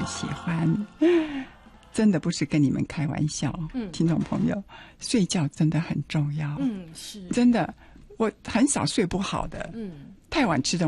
喜欢，真的不是跟你们开玩笑。听众朋友，睡觉真的很重要。是真的，我很少睡不好的。太晚吃东西